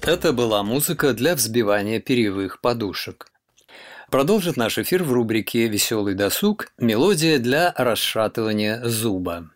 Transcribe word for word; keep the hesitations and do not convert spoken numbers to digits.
Это была музыка для взбивания перьевых подушек. Продолжит наш эфир в рубрике «Веселый досуг» мелодия для расшатывания зуба.